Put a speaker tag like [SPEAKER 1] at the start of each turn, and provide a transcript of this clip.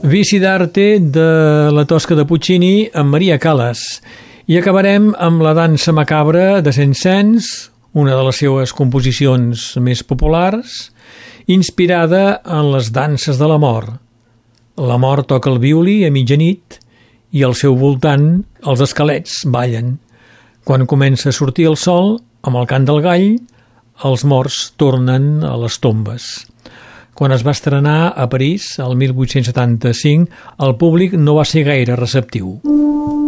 [SPEAKER 1] Vici d'arte de la Tosca de Puccini amb Maria Callas. I acabarem amb la dansa macabra de Saint-Saëns, una de les seues composicions més populars, inspirada en les danses de la mort. La mort toca el violí a mitjanit i al seu voltant els esquelets ballen. Quan comença a sortir el sol, amb el cant del gall, els morts tornen a les tombes. Quan es va estrenar a París, el 1875, el públic no va ser gaire receptiu.